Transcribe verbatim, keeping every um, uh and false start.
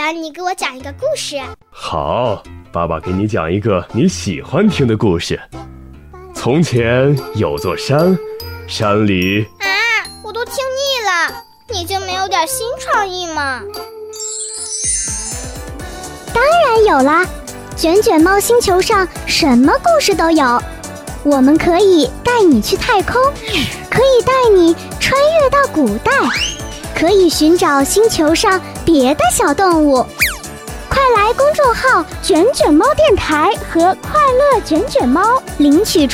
然你给我讲一个故事。 好，爸爸给你讲一个你喜欢听的故事。从前有座山，山里…… 啊，我都听腻了，你就没有点新创意吗？ 当然有啦，卷卷猫星球上什么故事都有。我们可以带你去太空，可以带你穿越到古代，可以寻找星球上别的小动物。快来公众号卷卷猫电台和快乐卷卷猫领取